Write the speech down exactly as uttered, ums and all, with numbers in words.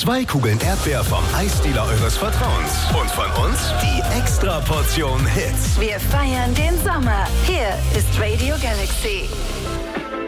Zwei Kugeln Erdbeer vom Eisdealer eures Vertrauens. Und von uns die extra Portion Hits. Wir feiern den Sommer. Hier ist Radio Galaxy.